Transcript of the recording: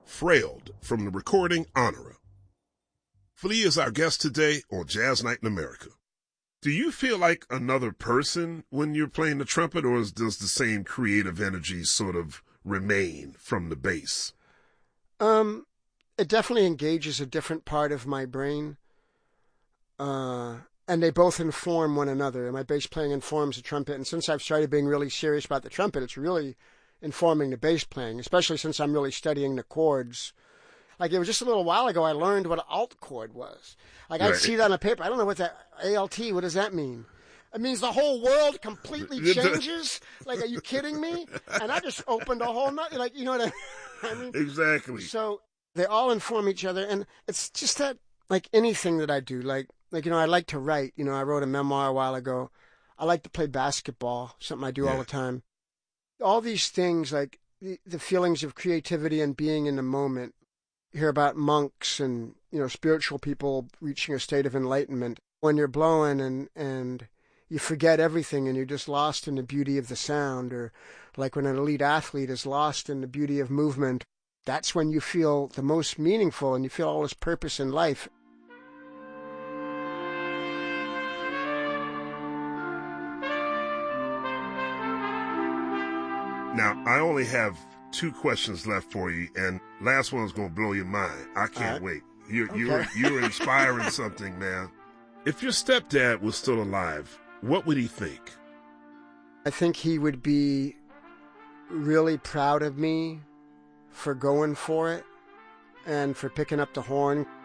Frailed from the recording Honora. Flea is our guest today on Jazz Night in America. Do you feel like another person when you're playing the trumpet, or does the same creative energy sort of remain from the bass? It definitely engages a different part of my brain. And they both inform one another. My bass playing informs the trumpet. And since I've started being really serious about the trumpet, it's really informing the bass playing, especially since I'm really studying the chords. Like, it was just a little while ago I learned what an alt chord was. Like, right. I'd see that on a paper. I don't know what that, ALT, what does that mean? It means the whole world completely changes? Like, are you kidding me? And I just opened a whole nother, like, you know what I mean? Exactly. So they all inform each other. And it's just that, like, anything that I do, like, I like to write. I wrote a memoir a while ago. I like to play basketball, something I do all the time. All these things, like the feelings of creativity and being in the moment. You hear about monks and, spiritual people reaching a state of enlightenment. When you're blowing and you forget everything and you're just lost in the beauty of the sound, or like when an elite athlete is lost in the beauty of movement, that's when you feel the most meaningful and you feel all this purpose in life. Now, I only have 2 questions left for you, and last one's going to blow your mind. I can't wait. You're inspiring something, man. If your stepdad was still alive, what would he think? I think he would be really proud of me for going for it and for picking up the horn.